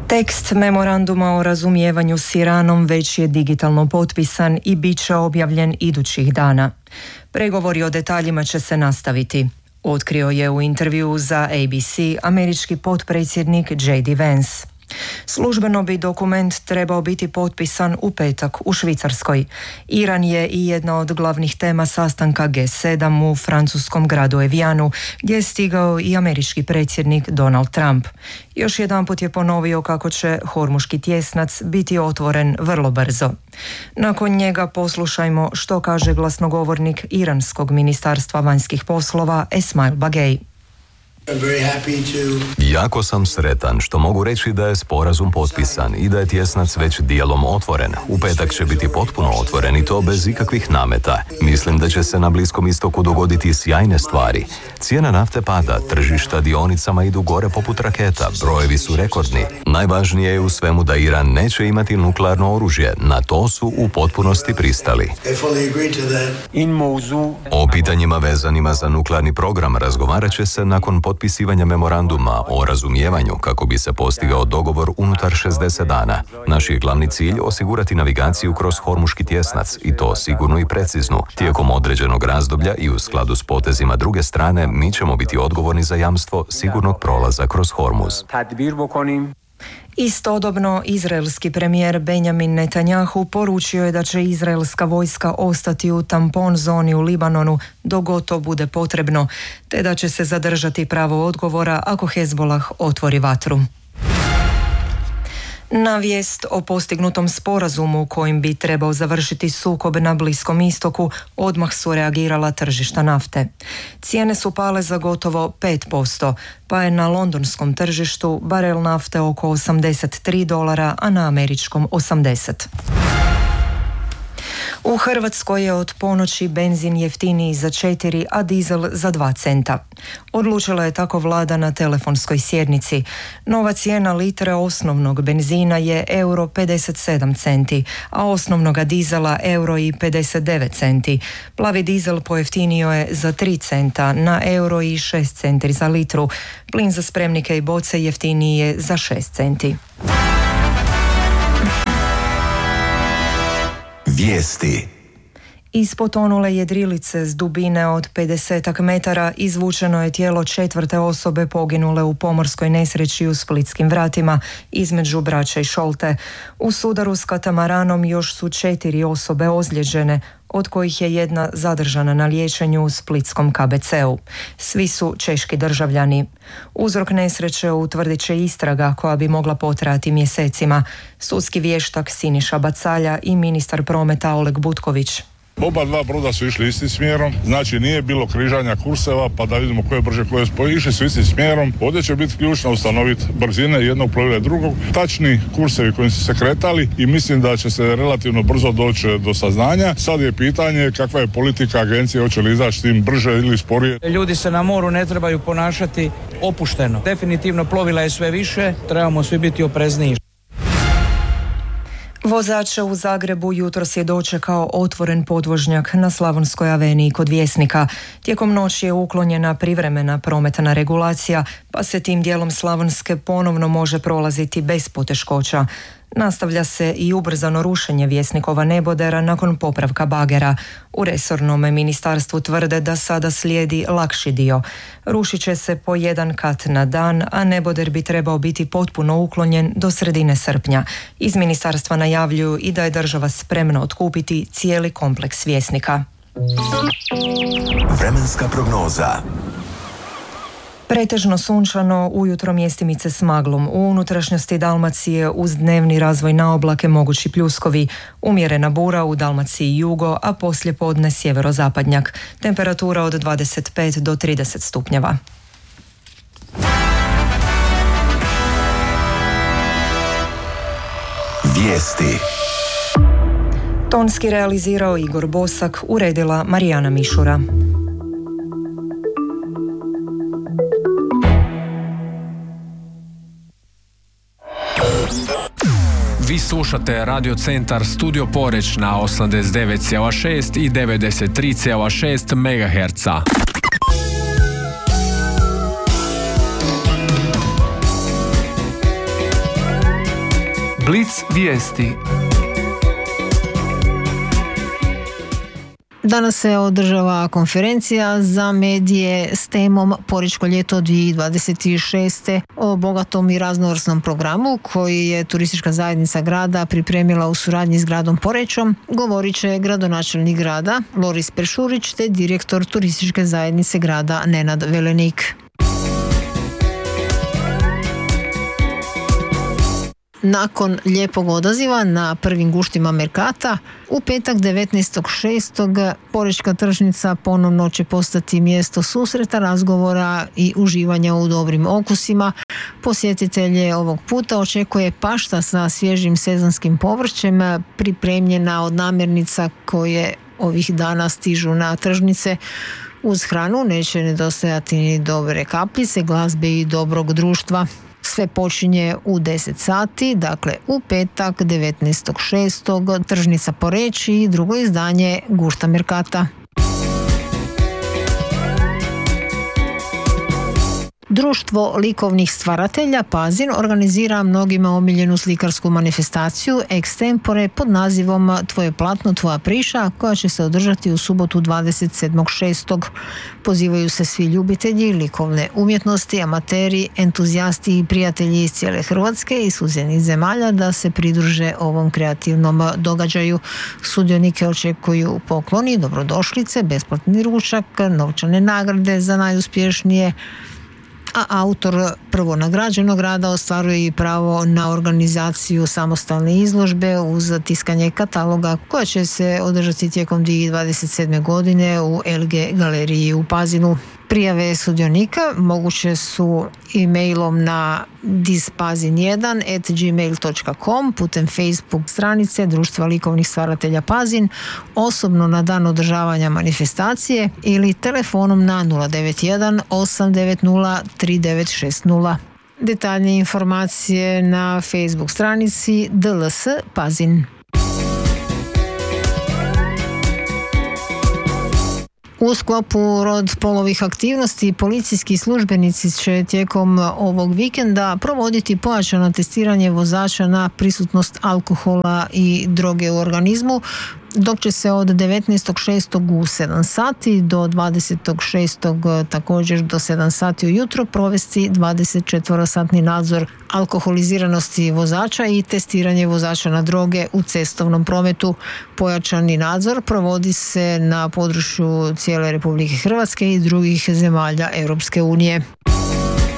Tekst memoranduma o razumijevanju s Iranom već je digitalno potpisan i bit će objavljen idućih dana. Pregovori o detaljima će se nastaviti, otkrio je u intervjuu za ABC američki potpredsjednik J.D. Vance. Službeno bi dokument trebao biti potpisan u petak u Švicarskoj. Iran je i jedna od glavnih tema sastanka G7 u francuskom gradu Evianu, gdje je stigao i američki predsjednik Donald Trump. Još jedanput je ponovio kako će Hormuški tjesnac biti otvoren vrlo brzo. Nakon njega poslušajmo što kaže glasnogovornik Iranskog ministarstva vanjskih poslova Esmail Bagej. Jako sam sretan što mogu reći da je sporazum potpisan i da je tjesnac već dijelom otvoren. U petak će biti potpuno otvoren i to bez ikakvih nameta. Mislim da će se na Bliskom istoku dogoditi sjajne stvari. Cijena nafte pada, tržišta dionicama idu gore poput raketa, brojevi su rekordni. Najvažnije je u svemu da Iran neće imati nuklearno oružje. Na to su u potpunosti pristali. O pitanjima vezanima za nuklearni program razgovarat će se nakon potpisivanja memoranduma o razumijevanju kako bi se postigao dogovor unutar 60 dana. Naš je glavni cilj osigurati navigaciju kroz Hormuški tjesnac i to sigurno i preciznu. Tijekom određenog razdoblja i u skladu s potezima druge strane mi ćemo biti odgovorni za jamstvo sigurnog prolaza kroz Hormuz. Istodobno, izraelski premijer Benjamin Netanjahu poručio je da će izraelska vojska ostati u tampon zoni u Libanonu dok god to bude potrebno, te da će se zadržati pravo odgovora ako Hezbolah otvori vatru. Na vijest o postignutom sporazumu kojim bi trebao završiti sukob na Bliskom istoku odmah su reagirala tržišta nafte. Cijene su pale za gotovo 5%, pa je na londonskom tržištu barel nafte oko $83, a na američkom 80. U Hrvatskoj je od ponoći benzin jeftiniji za 4, a dizel za 2 centa. Odlučila je tako vlada na telefonskoj sjednici. Nova cijena litre osnovnog benzina je €57, a osnovnoga dizela €59. Plavi dizel pojeftinio je za 3 centa na €6 za litru. Plin za spremnike i boce jeftiniji je za 6 centi. Vijesti. Iz potonule jedrilice s dubine od 50 metara izvučeno je tijelo 4. osobe poginule u pomorskoj nesreći u Splitskim vratima između Brača i Šolte. U sudaru s katamaranom još su 4 osobe ozlijeđene, od kojih je jedna zadržana na liječenju u splitskom KBC-u. Svi su češki državljani. Uzrok nesreće utvrdit će istraga koja bi mogla potrajati mjesecima. Sudski vještak Siniša Bacalja i ministar prometa Oleg Butković. Oba dva broda su išli istim smjerom, znači nije bilo križanja kurseva pa da vidimo koje brže koje spoje, išli su istim smjerom. Ovdje će biti ključno ustanoviti brzine jednog plovila i drugog, tačni kursevi kojim su se kretali i mislim da će se relativno brzo doći do saznanja. Sad je pitanje kakva je politika agencije, hoće li izaći tim brže ili sporije. Ljudi se na moru ne trebaju ponašati opušteno. Definitivno plovila je sve više, trebamo svi biti oprezniji. Vozača u Zagrebu jutros je dočekao otvoren podvožnjak na Slavonskoj aveniji kod Vjesnika. Tijekom noći je uklonjena privremena prometna regulacija, pa se tim dijelom Slavonske ponovno može prolaziti bez poteškoća. Nastavlja se i ubrzano rušenje Vjesnikova nebodera nakon popravka bagera. U resornom ministarstvu tvrde da sada slijedi lakši dio. Rušit će se po 1 kat na dan, a neboder bi trebao biti potpuno uklonjen do sredine srpnja. Iz ministarstva najavljuju i da je država spremna otkupiti cijeli kompleks Vjesnika. Vremenska prognoza. Pretežno sunčano, ujutro mjestimice s maglom. U unutrašnjosti Dalmacije uz dnevni razvoj na oblake mogući pljuskovi. Umjerena bura u Dalmaciji jugo, a poslije podne sjeverozapadnjak. Temperatura od 25 do 30 stupnjeva. Vijesti. Tonski realizirao Igor Bosak, uredila Marijana Mišura. Vi slušate Radio Centar Studio Poreč na 89,6 i 93,6 MHz. Blic vijesti. Danas se održava konferencija za medije s temom Porečko ljeto 2026. o bogatom i raznovrsnom programu koji je turistička zajednica grada pripremila u suradnji s gradom Porečom. Govorit će gradonačelnik grada Loris Peršurić te direktor turističke zajednice grada Nenad Velenik. Nakon lijepog odaziva na prvim guštima Merkata, u petak 19.6. Porečka tržnica ponovno će postati mjesto susreta, razgovora i uživanja u dobrim okusima. Posjetitelje ovog puta očekuje pašta sa svježim sezonskim povrćem, pripremljena od namirnica koje ovih dana stižu na tržnice. Uz hranu neće nedostajati ni dobre kapljice, glazbe i dobrog društva. Sve počinje u 10 sati, dakle u petak 19.6. tržnica Poreč i drugo izdanje Gušta Merkata. Društvo likovnih stvaratelja Pazin organizira mnogima omiljenu slikarsku manifestaciju Extempore pod nazivom Tvoje platno, tvoja priča, koja će se održati u subotu 27.6. Pozivaju se svi ljubitelji likovne umjetnosti, amateri, entuzijasti i prijatelji iz cijele Hrvatske i susjednih zemalja da se pridruže ovom kreativnom događaju. Sudionike očekuju pokloni, dobrodošlice, besplatni ručak, novčane nagrade za najuspješnije, a autor prvo nagrađenog rada ostvaruje i pravo na organizaciju samostalne izložbe uz tiskanje kataloga koja će se održati tijekom 2027. godine u LG galeriji u Pazinu. Prijave sudionika moguće su e-mailom na dispazin1@gmail.com, putem Facebook stranice Društva likovnih stvaratelja Pazin, osobno na dan održavanja manifestacije ili telefonom na 091 890 3960. Detaljnije informacije na Facebook stranici DLS Pazin. U sklopu rod polovih aktivnosti policijski službenici će tijekom ovog vikenda provoditi pojačano testiranje vozača na prisutnost alkohola i droge u organizmu, dok će se od 19.6. u 7 sati do 20.6. također do 7 sati ujutro provesti 24-satni nadzor alkoholiziranosti vozača i testiranje vozača na droge u cestovnom prometu. Pojačani nadzor provodi se na području cijele Republike Hrvatske i drugih zemalja Europske unije.